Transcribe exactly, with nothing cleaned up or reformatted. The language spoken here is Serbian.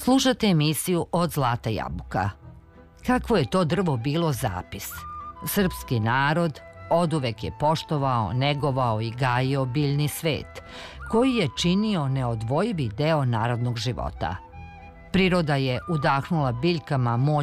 Slušate emisiju Od zlata jabuka. Kakvo je to drvo bilo zapis? Srpski narod oduvek je poštovao, negovao i gajio biljni svet, koji je činio neodvojivi deo narodnog života. Priroda je udahnula biljkama moć